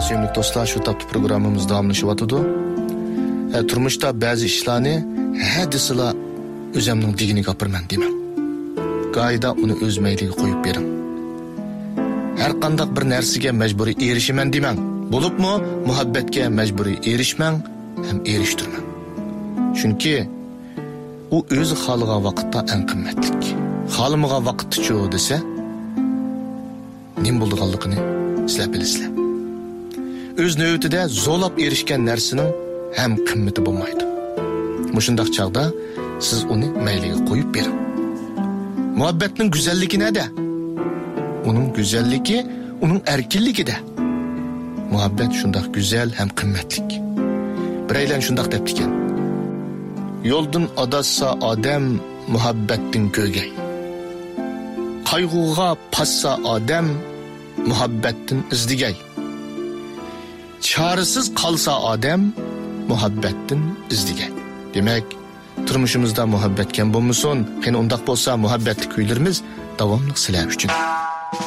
Sevimli dostlar, şu taptı programımız davamlaşıvatıdı. Turmuşda bazı işlarni hadisila özümnün digini kapırman demem. Gayda onu öz meyliği koyup berim. Her qandaq bir narsiga mecburi erişimen demem. Bulup mu muhabbetke mecburi erişmen hem eriştirmen. Çünkü o öz halığa vakitta en kıymetlik. Halımığa vakit çoğu dese nim bulduğallıqını sizler bilisizler. Öz növbetide zolap erişken narsinin hem kımmeti bulmaydı. Muşundaq çağda siz onu meyliğe koyup verin. Muhabbetinin güzelliği ne de? Onun güzelliği, onun erkinliği de. Muhabbet şundaq güzel hem kıymetlik. Bireylen şundaq deptiken. Yoldun adassa adem muhabbettin kögey. Kaygığa passa adem muhabbettin izdigey. Çaresiz kalsa adem muhabbettin izdigey. Demek turmuşumuzda muhabbetken bulmuşsun. Hani ondaq bolsa muhabbetli kuylarımız davamlıq sizler üçün.